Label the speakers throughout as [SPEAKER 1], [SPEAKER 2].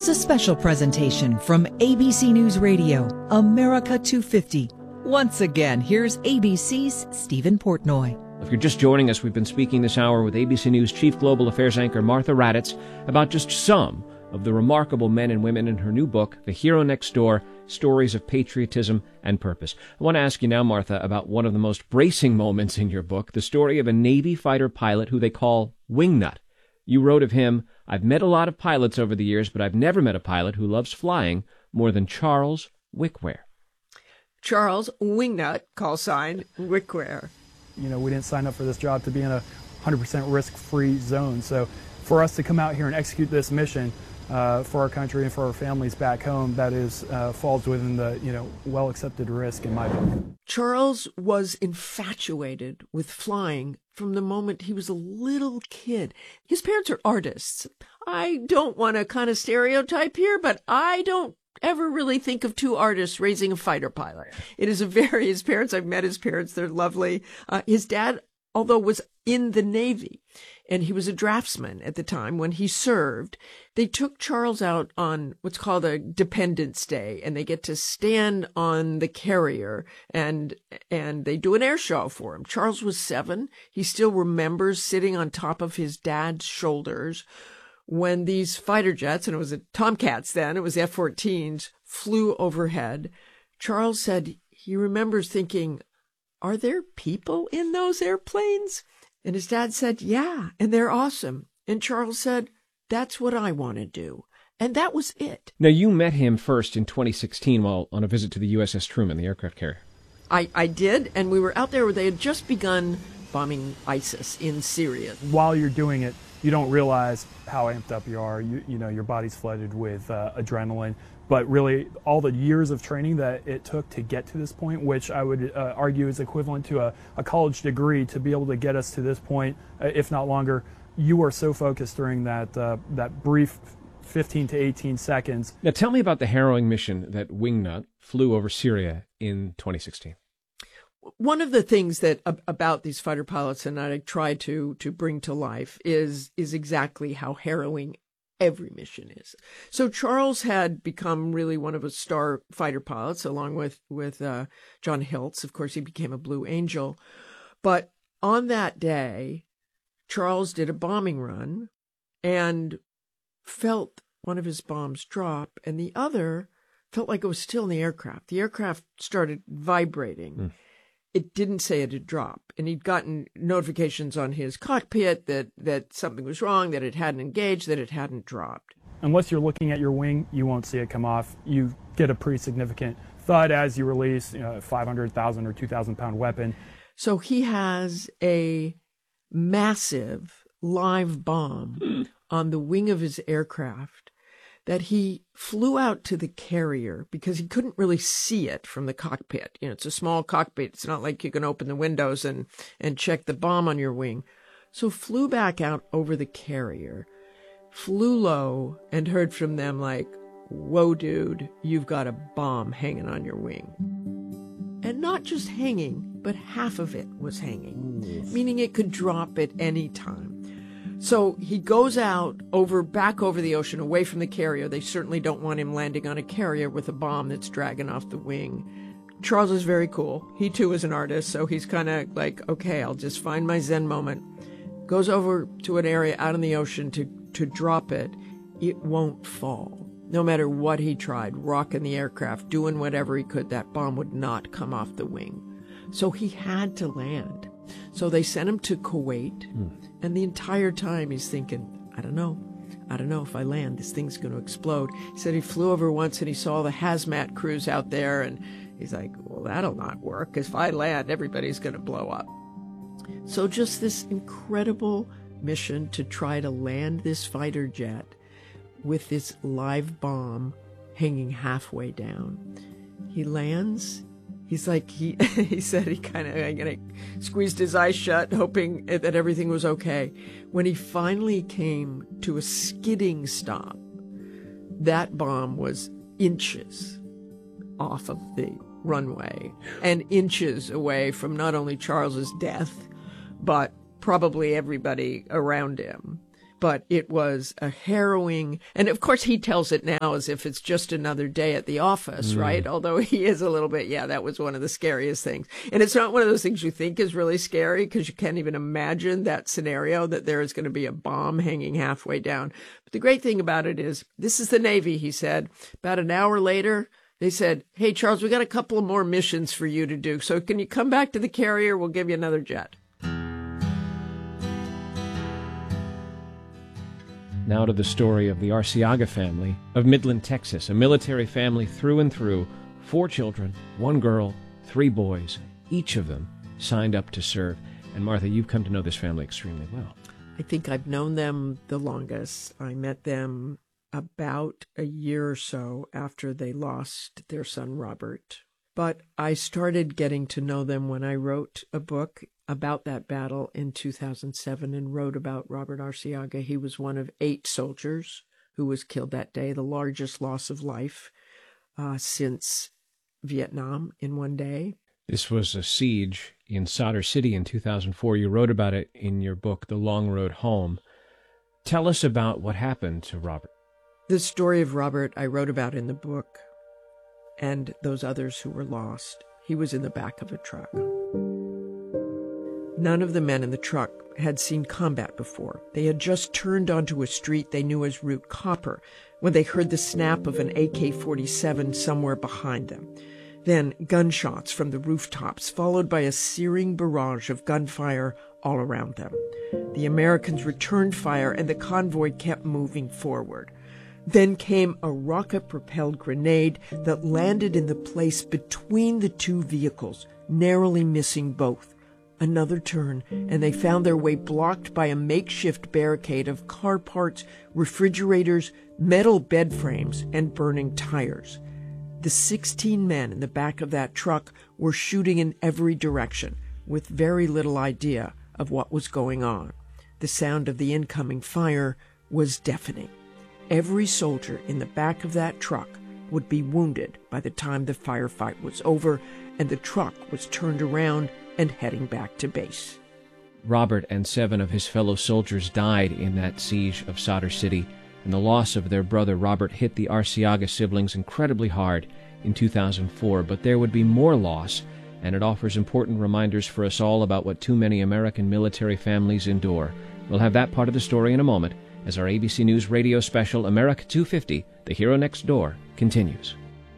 [SPEAKER 1] a special presentation from ABC News Radio, America 250. Once again, here's ABC's Stephen Portnoy.
[SPEAKER 2] If you're just joining us, we've been speaking this hour with ABC News Chief Global Affairs anchor Martha Raddatz about just some of the remarkable men and women in her new book, The Hero Next Door, Stories of Patriotism and Purpose. I want to ask you now, Martha, about one of the most bracing moments in your book, the story of a Navy fighter pilot who they call Wingnut. You wrote of him, "I've met a lot of pilots over the years, but I've never met a pilot who loves flying more than Charles Wickware."
[SPEAKER 3] Charles Wingnut, call sign Wickware.
[SPEAKER 4] You know, we didn't sign up for this job to be in a 100% risk-free zone. So for us to come out here and execute this mission for our country and for our families back home, that is falls within the, well-accepted risk in my book.
[SPEAKER 3] Charles was infatuated with flying from the moment he was a little kid. His parents are artists. I don't want to kind of stereotype here, but I don't ever really think of two artists raising a fighter pilot. It is his parents, I've met his parents, they're lovely. His dad, although was in the Navy, and he was a draftsman at the time when he served, they took Charles out on what's called a Dependence Day, and they get to stand on the carrier, and they do an air show for him. Charles was 7. He still remembers sitting on top of his dad's shoulders when these fighter jets, and it was Tomcats then, it was F-14s, flew overhead. Charles said he remembers thinking, "Are there people in those airplanes?" And his dad said, "Yeah, and they're awesome." And Charles said, "That's what I want to do." And that was it.
[SPEAKER 2] Now, you met him first in 2016 while on a visit to the USS Truman, the aircraft carrier.
[SPEAKER 3] I did, and we were out there where they had just begun bombing ISIS in Syria.
[SPEAKER 4] While you're doing it, you don't realize how amped up you are. You know, your body's flooded with adrenaline. But really, all the years of training that it took to get to this point, which I would argue is equivalent to a college degree to be able to get us to this point, if not longer, you were so focused during that brief 15 to 18 seconds.
[SPEAKER 2] Now, tell me about the harrowing mission that Wingnut flew over Syria in 2016.
[SPEAKER 3] One of the things that about these fighter pilots, and I try to bring to life, is exactly how harrowing every mission is. So Charles had become really one of a star fighter pilots, along with John Hiltz. Of course, he became a Blue Angel. But on that day, Charles did a bombing run and felt one of his bombs drop, and the other felt like it was still in the aircraft. The aircraft started vibrating. It didn't say it had dropped, and he'd gotten notifications on his cockpit that something was wrong, that it hadn't engaged, that it hadn't dropped.
[SPEAKER 4] Unless you're looking at your wing, you won't see it come off. You get a pretty significant thud as you release a 500,000 or 2,000-pound weapon.
[SPEAKER 3] So he has a massive live bomb on the wing of his aircraft that he flew out to the carrier because he couldn't really see it from the cockpit. You know, it's a small cockpit. It's not like you can open the windows and check the bomb on your wing. So flew back out over the carrier, flew low, and heard from them like, "Whoa, dude, you've got a bomb hanging on your wing." And not just hanging, but half of it was hanging, meaning it could drop at any time. So he goes out back over the ocean, away from the carrier. They certainly don't want him landing on a carrier with a bomb that's dragging off the wing. Charles is very cool. He too is an artist, so he's kind of like, okay, I'll just find my Zen moment. Goes over to an area out in the ocean to drop it. It won't fall. No matter what he tried, rocking the aircraft, doing whatever he could, that bomb would not come off the wing. So he had to land. So they sent him to Kuwait, and the entire time he's thinking, I don't know if I land, this thing's going to explode. He said he flew over once and he saw the hazmat crews out there, and he's like, well, that'll not work, because if I land, everybody's going to blow up. So just this incredible mission to try to land this fighter jet with this live bomb hanging halfway down. He lands. He's like, he said he kind of squeezed his eyes shut, hoping that everything was okay. When he finally came to a skidding stop, that bomb was inches off of the runway and inches away from not only Charles's death, but probably everybody around him. But it was a harrowing, and of course he tells it now as if it's just another day at the office, right? Although he is a little bit, that was one of the scariest things. And it's not one of those things you think is really scary because you can't even imagine that scenario that there is going to be a bomb hanging halfway down. But the great thing about it is, this is the Navy, he said. About an hour later, they said, "Hey, Charles, we got a couple of more missions for you to do. So can you come back to the carrier? We'll give you another jet."
[SPEAKER 2] Now to the story of the Arciaga family of Midland, Texas, a military family through and through, 4 children, 1 girl, 3 boys, each of them signed up to serve. And Martha, you've come to know this family extremely well.
[SPEAKER 3] I think I've known them the longest. I met them about a year or so after they lost their son, Robert. But I started getting to know them when I wrote a book about that battle in 2007 and wrote about Robert Arciaga. He was one of 8 soldiers who was killed that day, the largest loss of life since Vietnam in one day.
[SPEAKER 2] This was a siege in Sadr City in 2004. You wrote about it in your book, The Long Road Home. Tell us about what happened to Robert.
[SPEAKER 3] The story of Robert I wrote about in the book, and those others who were lost. He was in the back of a truck. None of the men in the truck had seen combat before. They had just turned onto a street they knew as Route Copper when they heard the snap of an AK-47 somewhere behind them. Then gunshots from the rooftops, followed by a searing barrage of gunfire all around them. The Americans returned fire, and the convoy kept moving forward. Then came a rocket-propelled grenade that landed in the place between the 2 vehicles, narrowly missing both. Another turn, and they found their way blocked by a makeshift barricade of car parts, refrigerators, metal bed frames, and burning tires. The 16 men in the back of that truck were shooting in every direction, with very little idea of what was going on. The sound of the incoming fire was deafening. Every soldier in the back of that truck would be wounded by the time the firefight was over, and the truck was turned around and heading back to base.
[SPEAKER 2] Robert and 7 of his fellow soldiers died in that siege of Sadr City, and the loss of their brother Robert hit the Arciaga siblings incredibly hard in 2004. But there would be more loss, and it offers important reminders for us all about what too many American military families endure. We'll have that part of the story in a moment as our ABC News radio special, America 250, The Hero Next Door, continues.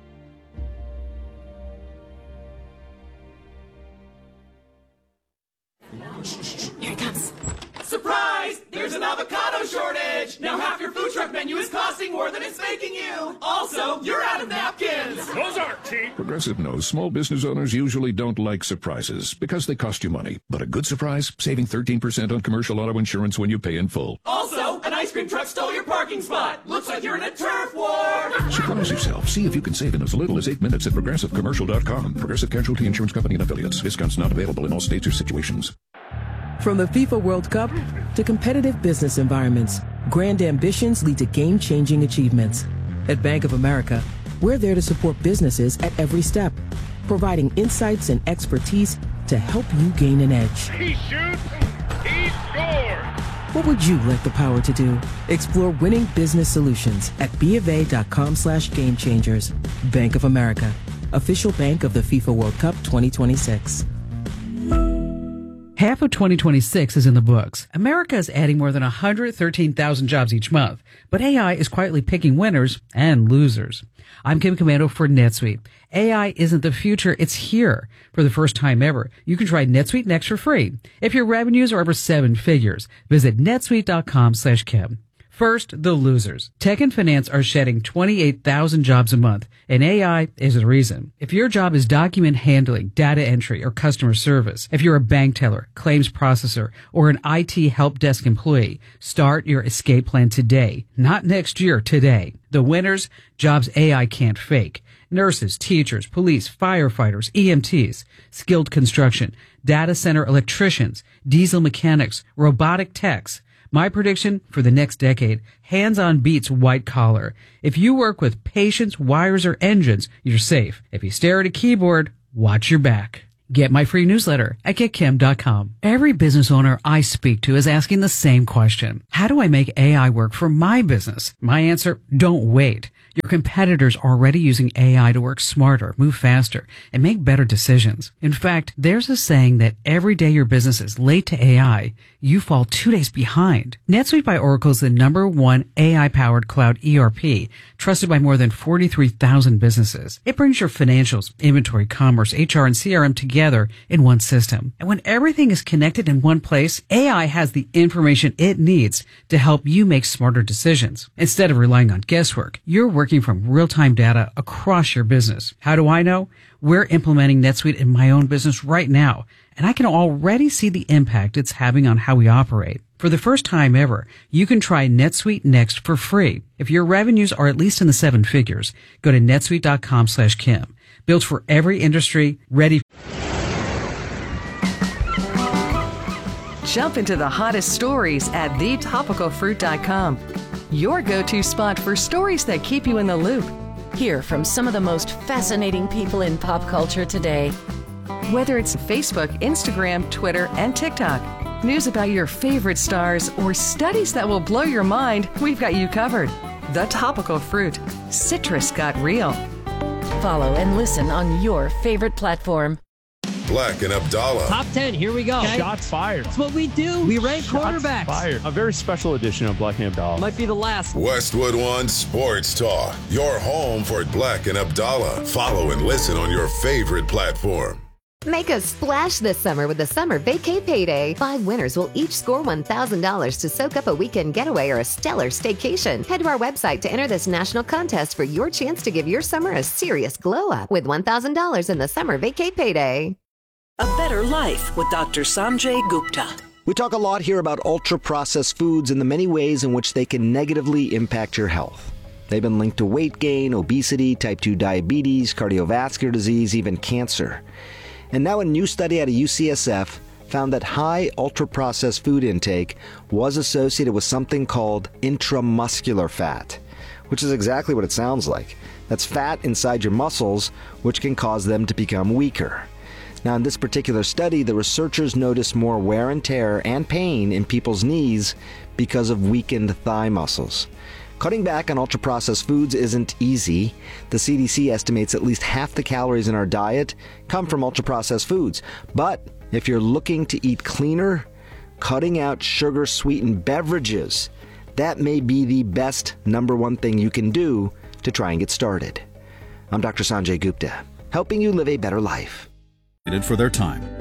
[SPEAKER 5] Here it comes. Surprise! There's an avocado shortage! Now half your food truck menu is costing more than it's making you! Also, you're out of napkins!
[SPEAKER 6] Those aren't cheap! Progressive knows small business owners usually don't like surprises because they cost you money. But a good surprise? Saving 13% on commercial auto insurance when you pay in full.
[SPEAKER 5] Also, an ice cream truck stole your parking spot! Looks like you're in a turf war!
[SPEAKER 6] Surprise yourself. See if you can save in as little as 8 minutes at ProgressiveCommercial.com. Progressive Casualty Insurance Company and Affiliates. Discounts not available in all states or situations.
[SPEAKER 7] From the FIFA World Cup to competitive business environments, grand ambitions lead to game-changing achievements. At Bank of America, we're there to support businesses at every step, providing insights and expertise to help you gain an edge.
[SPEAKER 8] He shoots, he scores!
[SPEAKER 7] What would you like the power to do? Explore winning business solutions at BofA.com/gamechangers. Bank of America, official bank of the FIFA World Cup 2026.
[SPEAKER 9] Half of 2026 is in the books. America is adding more than 113,000 jobs each month, but AI is quietly picking winners and losers. I'm Kim Commando for NetSuite. AI isn't the future, it's here. For the first time ever, you can try NetSuite Next for free. If your revenues are over 7 figures, visit netsuite.com/Kim. First, the losers. Tech and finance are shedding 28,000 jobs a month, and AI is the reason. If your job is document handling, data entry, or customer service, if you're a bank teller, claims processor, or an IT help desk employee, start your escape plan today, not next year, today. The winners, jobs AI can't fake. Nurses, teachers, police, firefighters, EMTs, skilled construction, data center electricians, diesel mechanics, robotic techs. My prediction for the next decade, hands-on beats white collar. If you work with patience, wires, or engines, you're safe. If you stare at a keyboard, watch your back. Get my free newsletter at getkim.com. Every business owner I speak to is asking the same question. How do I make AI work for my business? My answer, don't wait. Your competitors are already using AI to work smarter, move faster, and make better decisions. In fact, there's a saying that every day your business is late to AI, you fall 2 days behind. NetSuite by Oracle is the #1 AI-powered cloud ERP, trusted by more than 43,000 businesses. It brings your financials, inventory, commerce, HR, and CRM together in one system. And when everything is connected in one place, AI has the information it needs to help you make smarter decisions. Instead of relying on guesswork, you're working from real-time data across your business. How do I know? We're implementing NetSuite in my own business right now, and I can already see the impact it's having on how we operate. For the first time ever, you can try NetSuite Next for free. If your revenues are at least in the 7 figures, go to netsuite.com/Kim. Built for every industry, ready.
[SPEAKER 10] Jump into the hottest stories at thetopicalfruit.com. Your go-to spot for stories that keep you in the loop.
[SPEAKER 11] Hear from some of the most fascinating people in pop culture today.
[SPEAKER 10] Whether it's Facebook, Instagram, Twitter, and TikTok, news about your favorite stars, or studies that will blow your mind, we've got you covered. The Topical Fruit. Citrus got real.
[SPEAKER 11] Follow and listen on your favorite platform.
[SPEAKER 12] Black and Abdallah.
[SPEAKER 13] Top 10, here we go.
[SPEAKER 14] Okay. Shots fired.
[SPEAKER 13] That's what we do. We rank quarterbacks.
[SPEAKER 14] Fired. A very special edition of Black and Abdallah.
[SPEAKER 13] Might be the last.
[SPEAKER 12] Westwood One Sports Talk. Your home for Black and Abdallah. Follow and listen on your favorite platform.
[SPEAKER 15] Make a splash this summer with the Summer Vacay Payday. 5 winners will each score $1,000 to soak up a weekend getaway or a stellar staycation. Head to our website to enter this national contest for your chance to give your summer a serious glow-up with $1,000 in the Summer Vacay Payday.
[SPEAKER 16] A Better Life with Dr. Sanjay Gupta.
[SPEAKER 17] We talk a lot here about ultra-processed foods and the many ways in which they can negatively impact your health. They've been linked to weight gain, obesity, type 2 diabetes, cardiovascular disease, even cancer. And now a new study out of UCSF found that high ultra-processed food intake was associated with something called intramuscular fat, which is exactly what it sounds like. That's fat inside your muscles, which can cause them to become weaker. Now, in this particular study, the researchers noticed more wear and tear and pain in people's knees because of weakened thigh muscles. Cutting back on ultra-processed foods isn't easy. The CDC estimates at least half the calories in our diet come from ultra-processed foods. But if you're looking to eat cleaner, cutting out sugar-sweetened beverages, that may be the best #1 thing you can do to try and get started. I'm Dr. Sanjay Gupta, helping you live a better life.
[SPEAKER 18] For their time.